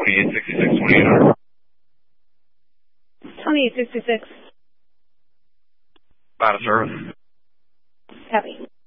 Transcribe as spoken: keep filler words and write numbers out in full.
twenty-eight sixty-six, twenty-eight hundred. twenty-eight sixty-six. Out of service. Copy.